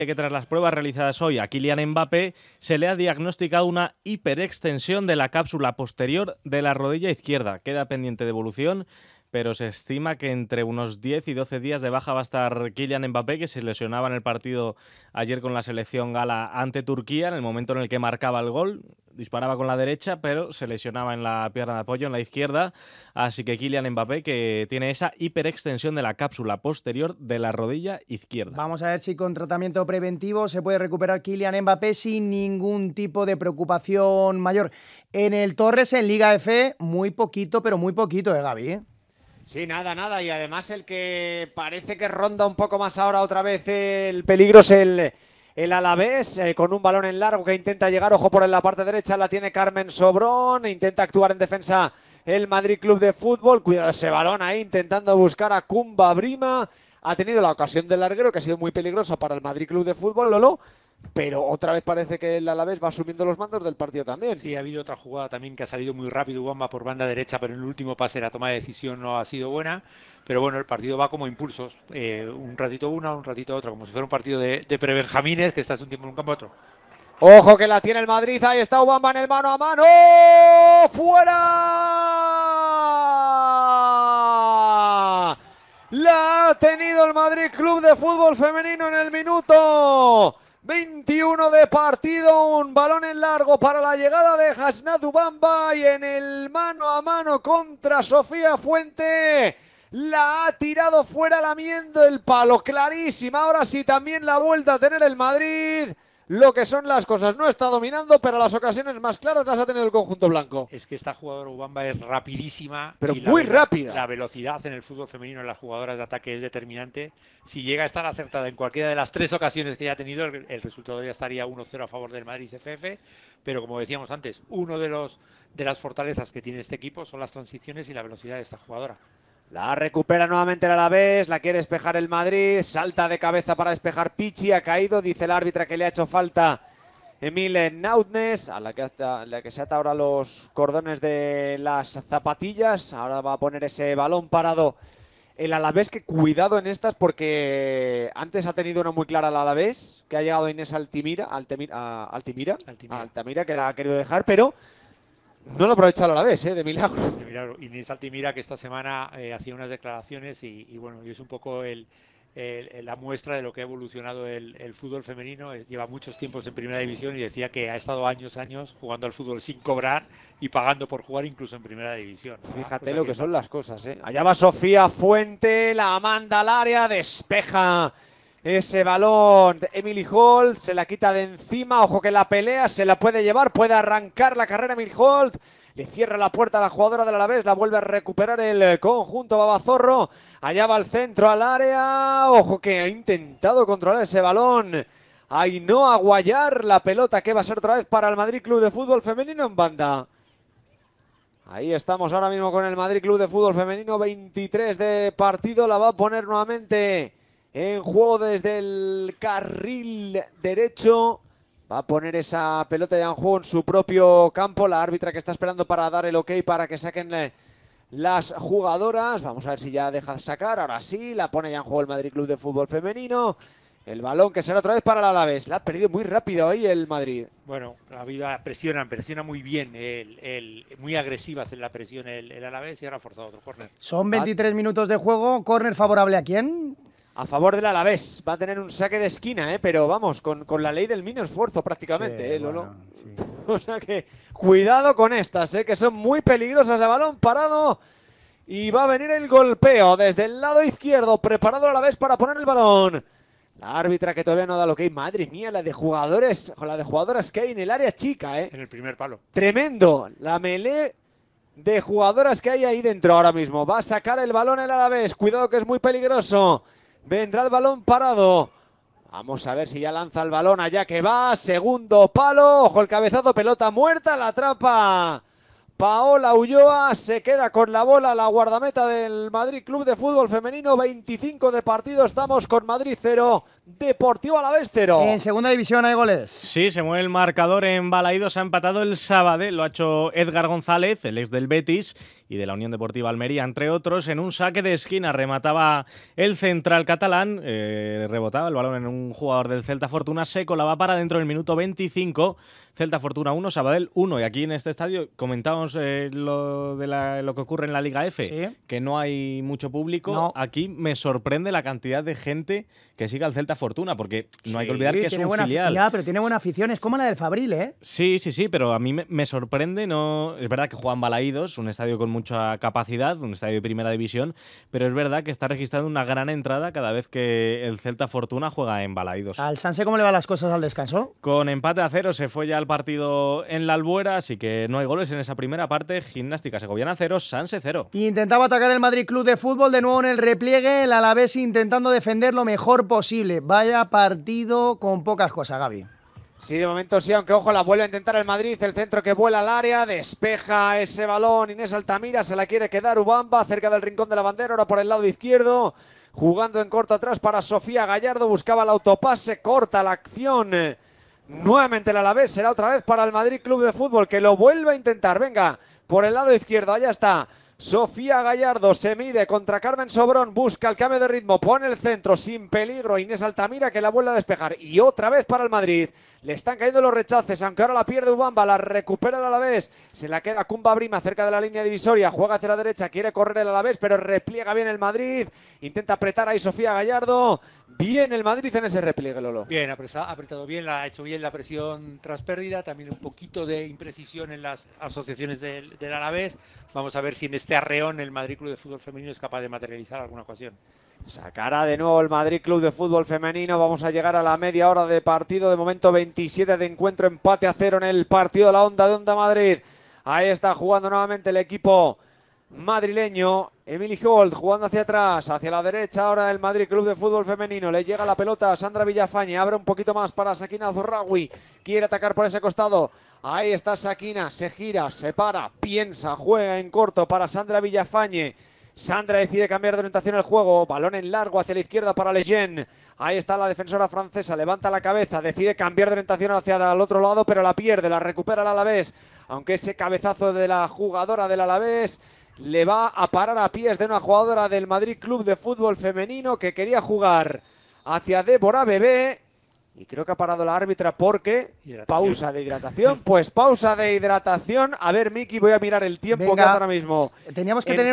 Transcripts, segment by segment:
que tras las pruebas realizadas hoy a Kylian Mbappé se le ha diagnosticado una hiperextensión de la cápsula posterior de la rodilla izquierda. Queda pendiente de evolución, pero se estima que entre unos 10 y 12 días de baja va a estar Kylian Mbappé, que se lesionaba en el partido ayer con la selección gala ante Turquía, en el momento en el que marcaba el gol. Disparaba con la derecha, pero se lesionaba en la pierna de apoyo, en la izquierda. Así que Kylian Mbappé, que tiene esa hiperextensión de la cápsula posterior de la rodilla izquierda. Vamos a ver si con tratamiento preventivo se puede recuperar Kylian Mbappé sin ningún tipo de preocupación mayor. En el Torres, en Liga F, muy poquito, pero muy poquito, Gaby, ¿eh? Sí, nada. Y además el que parece que ronda un poco más ahora otra vez el peligro es el Alavés, con un balón en largo que intenta llegar. Ojo por en la parte derecha, la tiene Carmen Sobrón. Intenta actuar en defensa el Madrid Club de Fútbol. Cuidado ese balón ahí, intentando buscar a Kumba Brima. Ha tenido la ocasión del larguero, que ha sido muy peligrosa para el Madrid Club de Fútbol, Lolo. Pero otra vez parece que el Alavés va asumiendo los mandos del partido también. Sí, ha habido otra jugada también que ha salido muy rápido, Wamba por banda derecha, pero en el último pase la toma de decisión no ha sido buena. Pero bueno, el partido va como impulsos, un ratito una, un ratito otra, como si fuera un partido de prebenjamines, que estás un tiempo en un campo a otro. Ojo que la tiene el Madrid, ahí está Ubamba en el mano a mano. ¡Fuera! La ha tenido el Madrid Club de Fútbol Femenino en el minuto 21 de partido, un balón en largo para la llegada de Hasnat Ubamba y en el mano a mano contra Sofía Fuente la ha tirado fuera lamiendo el palo, clarísima. Ahora sí también la vuelta a tener el Madrid. Lo que son las cosas, no está dominando, pero las ocasiones más claras las ha tenido el conjunto blanco. Es que esta jugadora Ubamba es rapidísima. Pero y muy rápida. La velocidad en el fútbol femenino en las jugadoras de ataque es determinante. Si llega a estar acertada en cualquiera de las 3 ocasiones que ya ha tenido, el resultado ya estaría 1-0 a favor del Madrid CFF. Pero como decíamos antes, uno de las fortalezas que tiene este equipo son las transiciones y la velocidad de esta jugadora. La recupera nuevamente el Alavés, la quiere despejar el Madrid, salta de cabeza para despejar Pichi, ha caído, dice el árbitra que le ha hecho falta Emile Nautnes, a la que se ata ahora los cordones de las zapatillas. Ahora va a poner ese balón parado el Alavés, que cuidado en estas porque antes ha tenido una muy clara el Alavés, que ha llegado Inés Altimira, que la ha querido dejar, pero no lo ha aprovechado a la vez, de milagro. De milagro. Inés Altimira, que esta semana hacía unas declaraciones y bueno, y es un poco la muestra de lo que ha evolucionado el fútbol femenino. Lleva muchos tiempos en primera división y decía que ha estado años jugando al fútbol sin cobrar y pagando por jugar incluso en primera división. Fíjate lo que son las cosas, Allá va Sofía Fuente, la manda al área, despeja ese balón de Emily Holt, se la quita de encima, ojo que la pelea, se la puede llevar, puede arrancar la carrera Emily Holt, le cierra la puerta a la jugadora del Alavés, la vuelve a recuperar el conjunto Babazorro, allá va al centro al área, ojo que ha intentado controlar ese balón, Ainhoa Guayar, la pelota que va a ser otra vez para el Madrid Club de Fútbol Femenino en banda. Ahí estamos ahora mismo con el Madrid Club de Fútbol Femenino, 23 de partido, la va a poner nuevamente en juego desde el carril derecho. Va a poner esa pelota ya en juego en su propio campo. La árbitra que está esperando para dar el ok para que saquen las jugadoras. Vamos a ver si ya deja de sacar. Ahora sí, la pone ya en juego el Madrid Club de Fútbol Femenino. El balón que será otra vez para el Alavés. La ha perdido muy rápido ahí el Madrid. Bueno, la vida presiona muy bien, muy agresivas en la presión el Alavés y ahora ha forzado otro córner. Son 23 minutos de juego. ¿Córner favorable a quién? A favor del Alavés. Va a tener un saque de esquina, pero vamos, con la ley del mínimo esfuerzo prácticamente, sí, Lolo. Bueno, sí. O sea que cuidado con estas, que son muy peligrosas. A balón parado y va a venir el golpeo desde el lado izquierdo, preparado el Alavés para poner el balón. La árbitra que todavía no da lo que hay. Madre mía, la de jugadoras que hay en el área chica, En el primer palo. Tremendo. La melee de jugadoras que hay ahí dentro ahora mismo. Va a sacar el balón el Alavés. Cuidado que es muy peligroso. Vendrá el balón parado. Vamos a ver si ya lanza el balón allá que va. Segundo palo. Ojo el cabezazo. Pelota muerta. La atrapa Paola Ulloa se queda con la bola, la guardameta del Madrid Club de Fútbol Femenino. 25 de partido, estamos con Madrid 0, Deportivo Alavés 0. En segunda división hay goles. Sí, se mueve el marcador en Balaídos, ha empatado el Sabadell, lo ha hecho Edgar González, el ex del Betis y de la Unión Deportiva Almería, entre otros. En un saque de esquina remataba el central catalán, rebotaba el balón en un jugador del Celta Fortuna, se colaba para dentro del minuto 25, Celta Fortuna 1, Sabadell 1. Y aquí en este estadio comentábamos lo que ocurre en la Liga F, Sí. que no hay mucho público. No. Aquí me sorprende la cantidad de gente que sigue al Celta Fortuna, porque no hay que olvidar que es tiene un buena, filial. Ya, pero tiene buena afición, es como la del Fabril, ¿eh? Sí, pero a mí me sorprende, no es verdad que juegan Balaídos, un estadio con mucha capacidad, un estadio de primera división, pero es verdad que está registrando una gran entrada cada vez que el Celta Fortuna juega en Balaídos. ¿Al Sanse cómo le van las cosas al descanso? Con empate a 0 se fue ya el partido en la Albuera, así que no hay goles en esa primera parte. Gimnástica Segoviana 0, Sanse 0. Intentaba atacar el Madrid Club de Fútbol de nuevo en el repliegue, el Alavés intentando defender lo mejor posible. Vaya partido con pocas cosas, Gaby. Sí, de momento sí, aunque ojo, la vuelve a intentar el Madrid, el centro que vuela al área, despeja ese balón Inés Altamira, se la quiere quedar Ubamba, cerca del rincón de la bandera, ahora por el lado izquierdo, jugando en corto atrás para Sofía Gallardo, buscaba el autopase, corta la acción, nuevamente el Alavés, será otra vez para el Madrid Club de Fútbol, que lo vuelve a intentar, venga, por el lado izquierdo, allá está. Sofía Gallardo se mide contra Carmen Sobrón, busca el cambio de ritmo, pone el centro sin peligro, Inés Altamira que la vuelve a despejar y otra vez para el Madrid. Le están cayendo los rechaces, aunque ahora la pierde Ubamba, la recupera el Alavés, se la queda Kumba Brima cerca de la línea divisoria, juega hacia la derecha, quiere correr el Alavés, pero repliega bien el Madrid, intenta apretar ahí Sofía Gallardo, bien el Madrid en ese repliegue, Lolo. Bien, ha apretado bien, ha hecho bien la presión tras pérdida, también un poquito de imprecisión en las asociaciones del Alavés. Vamos a ver si en este arreón el Madrid Club de Fútbol Femenino es capaz de materializar alguna ocasión. Sacará de nuevo el Madrid Club de Fútbol Femenino. Vamos a llegar a la media hora de partido. De momento 27 de encuentro, empate a 0 en el partido de la Onda de Onda Madrid. Ahí está jugando nuevamente el equipo madrileño. Emily Holt jugando hacia atrás, hacia la derecha ahora el Madrid Club de Fútbol Femenino. Le llega la pelota a Sandra Villafañe, abre un poquito más para Sakina Zurraoui. Quiere atacar por ese costado. Ahí está Sakina, se gira, se para, piensa, juega en corto para Sandra Villafañe. Sandra decide cambiar de orientación el juego, balón en largo hacia la izquierda para Lejeune. Ahí está la defensora francesa, levanta la cabeza, decide cambiar de orientación hacia el otro lado, pero la pierde, la recupera el Alavés. Aunque ese cabezazo de la jugadora del Alavés le va a parar a pies de una jugadora del Madrid Club de Fútbol Femenino que quería jugar hacia Débora Bebé. Y creo que ha parado la árbitra porque pausa de hidratación. Pues pausa de hidratación. A ver, Miki, voy a mirar el tiempo. Venga, que hace ahora mismo. Teníamos que,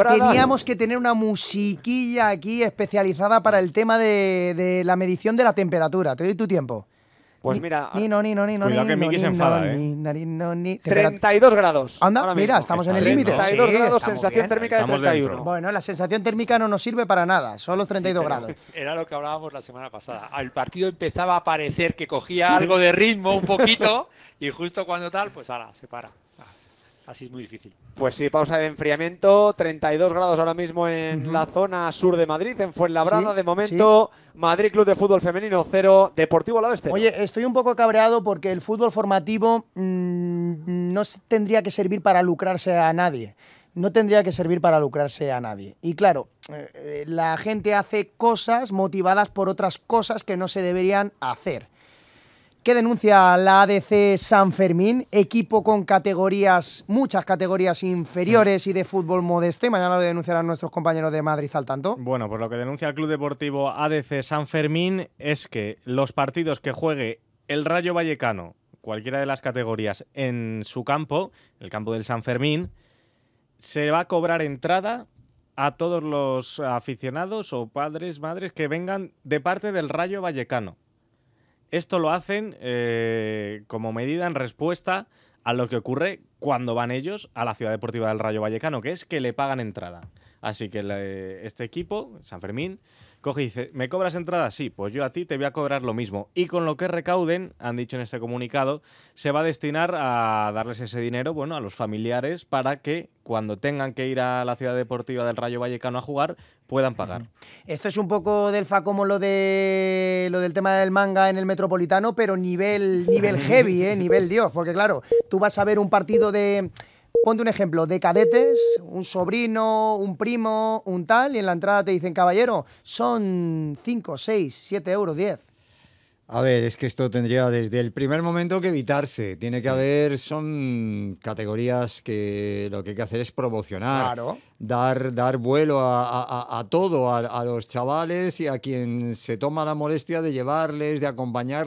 tener una musiquilla aquí especializada para el tema de la medición de la temperatura. Te doy tu tiempo. Pues mira, Cuidado que Miki se enfada, 32 grados. Anda, ahora mira, mismo. estamos en Está el bien, límite. 32 grados, estamos sensación bien. térmica de Estamos 31. dentro. Bueno, la sensación térmica no nos sirve para nada, son los 32 grados. Era lo que hablábamos la semana pasada. El partido empezaba a parecer que cogía algo de ritmo un poquito y justo cuando tal, pues ahora se para. Así es muy difícil. Pues sí, pausa de enfriamiento, 32 grados ahora mismo en la zona sur de Madrid, en Fuenlabrada. Sí, de momento, Madrid Club de Fútbol Femenino 0, Deportivo Alavés 0. Oye, estoy un poco cabreado porque el fútbol formativo no tendría que servir para lucrarse a nadie. No tendría que servir para lucrarse a nadie. Y claro, la gente hace cosas motivadas por otras cosas que no se deberían hacer. ¿Qué denuncia la ADC San Fermín? Equipo con muchas categorías inferiores y de fútbol modesto. Y mañana lo denunciarán nuestros compañeros de Madrid al tanto. Bueno, pues lo que denuncia el Club Deportivo ADC San Fermín es que los partidos que juegue el Rayo Vallecano, cualquiera de las categorías, en su campo, el campo del San Fermín, se va a cobrar entrada a todos los aficionados o padres, madres que vengan de parte del Rayo Vallecano. Esto lo hacen como medida en respuesta a lo que ocurre cuando van ellos a la Ciudad Deportiva del Rayo Vallecano, que es que le pagan entrada. Así que este equipo, San Fermín, coge y dice, ¿me cobras entrada? Sí, pues yo a ti te voy a cobrar lo mismo. Y con lo que recauden, han dicho en este comunicado, se va a destinar a darles ese dinero, bueno, a los familiares para que cuando tengan que ir a la Ciudad Deportiva del Rayo Vallecano a jugar, puedan pagar. Esto es un poco del fa como lo del tema del manga en el Metropolitano, pero nivel heavy, nivel Dios, porque claro, tú vas a ver un partido ponte un ejemplo, de cadetes, un sobrino, un primo, un tal, y en la entrada te dicen, caballero, son 5, 6, 7 euros, 10. A ver, es que esto tendría desde el primer momento que evitarse. Tiene que haber, son categorías que lo que hay que hacer es promocionar, Claro. dar vuelo a todo, a los chavales y a quien se toma la molestia de llevarles, de acompañarles.